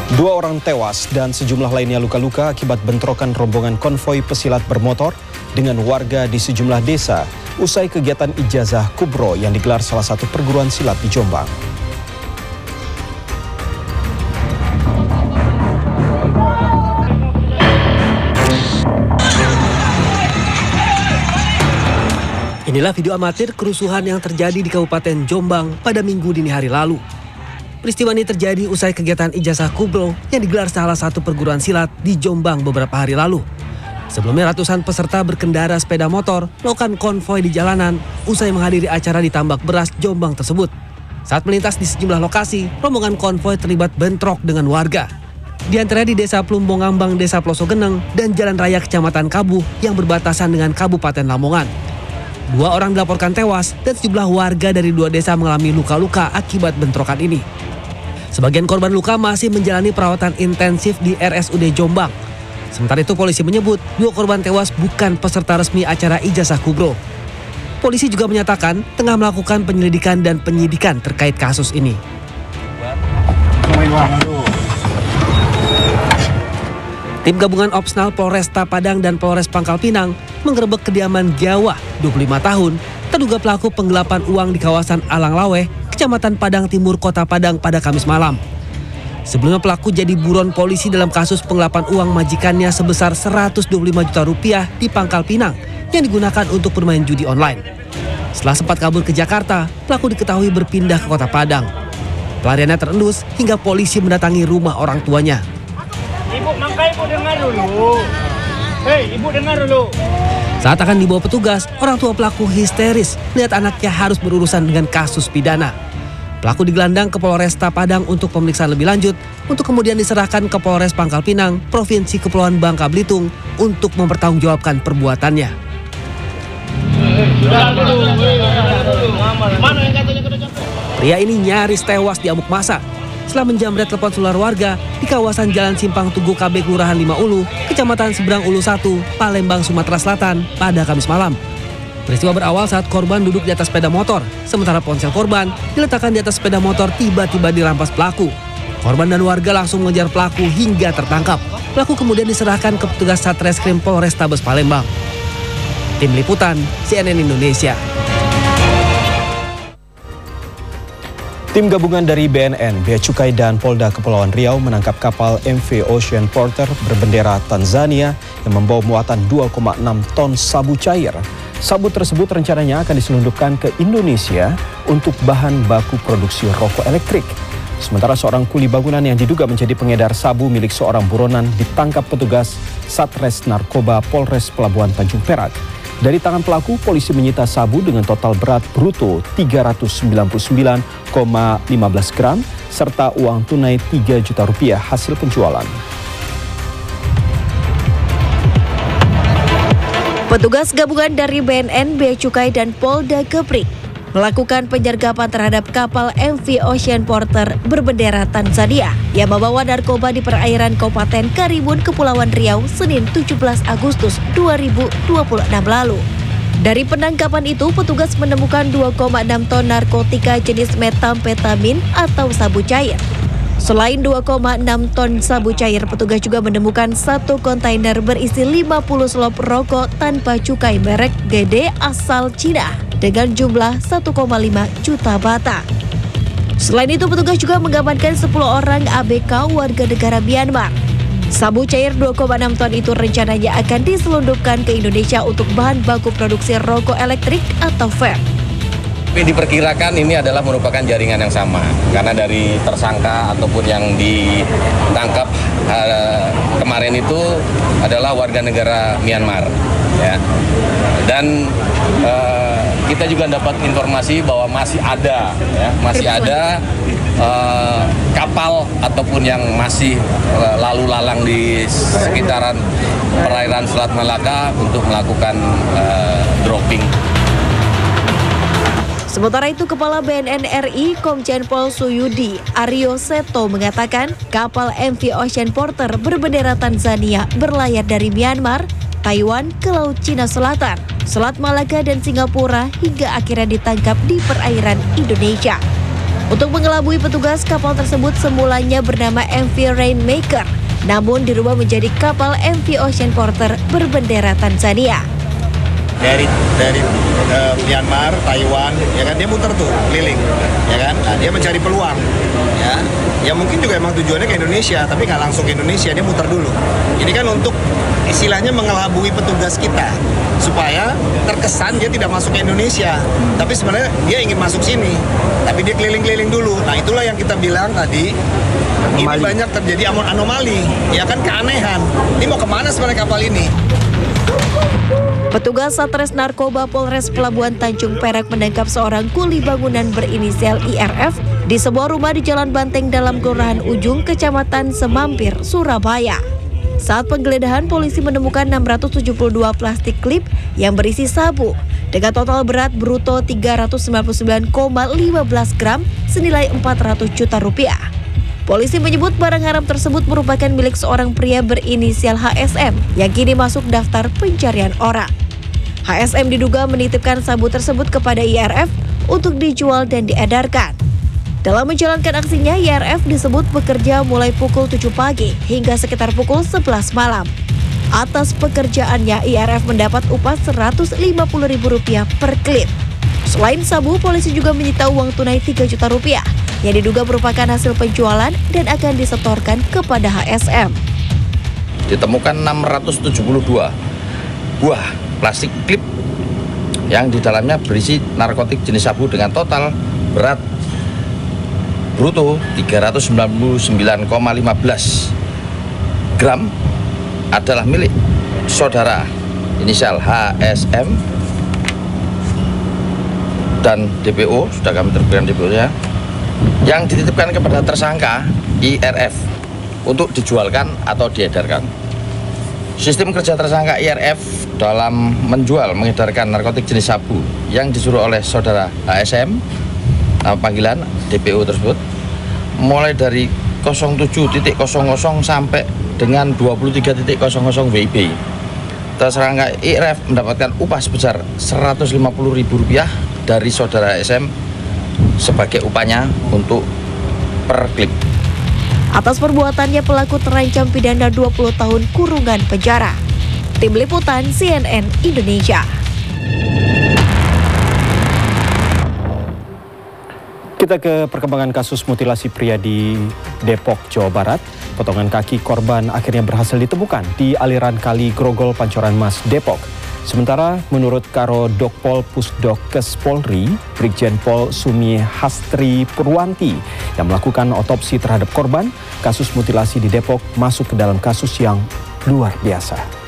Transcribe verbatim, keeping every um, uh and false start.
Dua orang tewas dan sejumlah lainnya luka-luka akibat bentrokan rombongan konvoi pesilat bermotor dengan warga di sejumlah desa usai kegiatan ijazah kubro yang digelar salah satu perguruan silat di Jombang. Inilah video amatir kerusuhan yang terjadi di Kabupaten Jombang pada Minggu dini hari lalu. Peristiwa ini terjadi usai kegiatan ijazah kubro yang digelar salah satu perguruan silat di Jombang beberapa hari lalu. Sebelumnya ratusan peserta berkendara sepeda motor melakukan konvoi di jalanan usai menghadiri acara di Tambak Beras Jombang tersebut. Saat melintas di sejumlah lokasi, rombongan konvoi terlibat bentrok dengan warga. Di antaranya di Desa Plumbongambang, Desa Plosogeneng, dan Jalan Raya Kecamatan Kabuh yang berbatasan dengan Kabupaten Lamongan. Dua orang dilaporkan tewas dan sejumlah warga dari dua desa mengalami luka-luka akibat bentrokan ini. Sebagian korban luka masih menjalani perawatan intensif di R S U D Jombang. Sementara itu polisi menyebut dua korban tewas bukan peserta resmi acara ijazah kubro. Polisi juga menyatakan tengah melakukan penyelidikan dan penyidikan terkait kasus ini. Tim gabungan Opsnal Polresta Padang dan Polres Pangkal Pinang menggerebek kediaman Giawah, dua puluh lima tahun, terduga pelaku penggelapan uang di kawasan Alang Laweh, Kecamatan Padang Timur, Kota Padang pada Kamis malam. Sebelumnya pelaku jadi buron polisi dalam kasus penggelapan uang majikannya sebesar seratus dua puluh lima juta rupiah di Pangkal Pinang yang digunakan untuk bermain judi online. Setelah sempat kabur ke Jakarta, pelaku diketahui berpindah ke Kota Padang. Pelariannya terendus hingga polisi mendatangi rumah orang tuanya. Ibu, makanya ibu dengar dulu. Hei, ibu dengar dulu. Saat akan dibawa petugas, orang tua pelaku histeris melihat anaknya harus berurusan dengan kasus pidana. Pelaku digelandang ke Polresta Padang untuk pemeriksaan lebih lanjut, untuk kemudian diserahkan ke Polres Pangkal Pinang, Provinsi Kepulauan Bangka Belitung, untuk mempertanggungjawabkan perbuatannya. Pria ini nyaris tewas di amuk massa setelah menjamret telepon seluler warga di kawasan Jalan Simpang Tugu K B Kelurahan Lima Ulu, Kecamatan Seberang Ulu satu, Palembang, Sumatera Selatan pada Kamis malam. Peristiwa berawal saat korban duduk di atas sepeda motor, sementara ponsel korban diletakkan di atas sepeda motor tiba-tiba dirampas pelaku. Korban dan warga langsung mengejar pelaku hingga tertangkap. Pelaku kemudian diserahkan ke petugas Satreskrim Polrestabes Palembang. Tim Liputan C N N Indonesia. Tim gabungan dari B N N, Bea Cukai dan Polda Kepulauan Riau menangkap kapal M V Ocean Porter berbendera Tanzania yang membawa muatan dua koma enam ton sabu cair. Sabu tersebut rencananya akan diselundupkan ke Indonesia untuk bahan baku produksi rokok elektrik. Sementara seorang kuli bangunan yang diduga menjadi pengedar sabu milik seorang buronan ditangkap petugas Satres Narkoba Polres Pelabuhan Tanjung Perak. Dari tangan pelaku, polisi menyita sabu dengan total berat bruto tiga ratus sembilan puluh sembilan koma lima belas gram serta uang tunai tiga juta rupiah hasil penjualan. Petugas gabungan dari B N N, Bea Cukai dan Polda Kepri melakukan penyergapan terhadap kapal M V Ocean Porter berbendera Tanzania yang membawa narkoba di perairan Kabupaten Karimun, Kepulauan Riau, Senin tujuh belas Agustus dua ribu dua puluh enam lalu. Dari penangkapan itu, petugas menemukan dua koma enam ton narkotika jenis metamfetamin atau sabu cair. Selain dua koma enam ton sabu cair, petugas juga menemukan satu kontainer berisi lima puluh selop rokok tanpa cukai merek G D asal Cina dengan jumlah satu koma lima juta batang. Selain itu, petugas juga mengamankan sepuluh orang A B K warga negara Myanmar. Sabu cair dua koma enam ton itu rencananya akan diselundupkan ke Indonesia untuk bahan baku produksi rokok elektrik atau vape. Tapi diperkirakan ini adalah merupakan jaringan yang sama, karena dari tersangka ataupun yang ditangkap uh, kemarin itu adalah warga negara Myanmar, ya. Dan uh, kita juga dapat informasi bahwa masih ada, ya, masih ada uh, kapal ataupun yang masih uh, lalu lalang di sekitaran perairan Selat Malaka untuk melakukan uh, dropping. Sementara itu, Kepala B N N R I Komjen Pol Suyudi Aryo Seto mengatakan kapal M V Ocean Porter berbendera Tanzania berlayar dari Myanmar, Taiwan ke Laut Cina Selatan, Selat Malaka dan Singapura hingga akhirnya ditangkap di perairan Indonesia. Untuk mengelabui petugas, kapal tersebut semulanya bernama M V Rainmaker, namun dirubah menjadi kapal M V Ocean Porter berbendera Tanzania. Dari dari uh, Myanmar, Taiwan, ya kan dia muter tuh keliling, ya kan. Nah, dia mencari peluang, ya. Ya mungkin juga emang tujuannya ke Indonesia, tapi nggak langsung ke Indonesia, dia muter dulu. Ini kan untuk istilahnya mengelabui petugas kita supaya terkesan dia tidak masuk ke Indonesia, tapi sebenarnya dia ingin masuk sini, tapi dia keliling-keliling dulu. Nah itulah yang kita bilang tadi. Anomali. Ini banyak terjadi anomali, ya kan, keanehan. Ini mau kemana sebenarnya kapal ini? Petugas Satres Narkoba Polres Pelabuhan Tanjung Perak menangkap seorang kuli bangunan berinisial I R F di sebuah rumah di Jalan Banteng dalam Kelurahan Ujung, Kecamatan Semampir, Surabaya. Saat penggeledahan, polisi menemukan enam ratus tujuh puluh dua plastik klip yang berisi sabu dengan total berat bruto tiga ratus sembilan puluh sembilan koma lima belas gram senilai empat ratus juta rupiah. Polisi menyebut barang haram tersebut merupakan milik seorang pria berinisial H S M yang kini masuk daftar pencarian orang. H S M diduga menitipkan sabu tersebut kepada I R F untuk dijual dan diedarkan. Dalam menjalankan aksinya, I R F disebut bekerja mulai pukul tujuh pagi hingga sekitar pukul sebelas malam. Atas pekerjaannya, I R F mendapat upah seratus lima puluh ribu rupiah per klip. Selain sabu, polisi juga menyita uang tunai tiga juta rupiah yang diduga merupakan hasil penjualan dan akan disetorkan kepada H S M. Ditemukan enam ratus tujuh puluh dua buah plastik klip yang di dalamnya berisi narkotik jenis sabu dengan total berat bruto tiga ratus sembilan puluh sembilan koma lima belas gram adalah milik saudara inisial H S M dan D P O, sudah kami terbitkan D P O-nya, yang dititipkan kepada tersangka I R F untuk dijualkan atau diedarkan. Sistem kerja tersangka I R F dalam menjual, mengedarkan narkotik jenis sabu yang disuruh oleh saudara H S M, nama panggilan D P O tersebut, mulai dari nol tujuh titik nol nol sampai dengan dua puluh tiga titik nol nol W I B. Tersangka I R F mendapatkan upah sebesar seratus lima puluh ribu rupiah dari saudara H S M sebagai upahnya untuk per klip. Atas perbuatannya, pelaku terancam pidana dua puluh tahun kurungan penjara. Tim Liputan C N N Indonesia. Kita ke perkembangan kasus mutilasi pria di Depok, Jawa Barat. Potongan kaki korban akhirnya berhasil ditemukan di aliran Kali Grogol, Pancoran Mas, Depok. Sementara menurut Karo Dokpol Pusdokes Polri, Brigjen Pol Sumi Hastri Purwanti yang melakukan otopsi terhadap korban, kasus mutilasi di Depok masuk ke dalam kasus yang luar biasa.